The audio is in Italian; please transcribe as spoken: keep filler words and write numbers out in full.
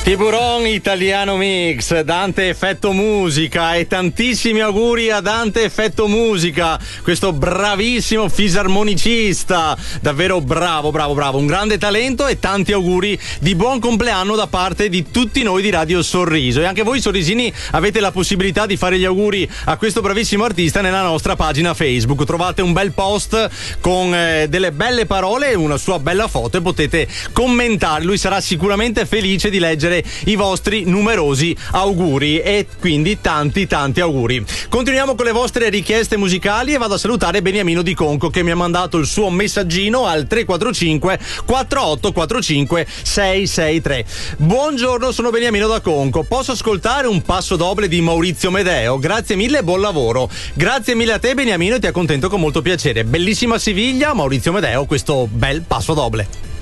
Tiburon Italiano Mix, Dante Effetto Musica, e tantissimi auguri a Dante Effetto Musica, questo bravissimo fisarmonicista, davvero bravo, bravo, bravo, un grande talento, e tanti auguri di buon compleanno da parte di tutti noi di Radio Sorriso. E anche voi sorrisini avete la possibilità di fare gli auguri a questo bravissimo artista nella nostra pagina Facebook. Trovate un bel post con eh, delle belle parole e una sua bella foto, e potete commentare. Lui sarà sicuramente felice di leggere i vostri numerosi auguri, e quindi tanti tanti auguri. Continuiamo con le vostre richieste musicali e vado a salutare Beniamino di Conco, che mi ha mandato il suo messaggino al tre quattro cinque quattro otto quattro cinque sei sei tre. Buongiorno, sono Beniamino da Conco, posso ascoltare un passo doble di Maurizio Medeo? Grazie mille e buon lavoro. Grazie mille a te Beniamino, e ti accontento con molto piacere. Bellissima Siviglia, Maurizio Medeo, questo bel passo doble.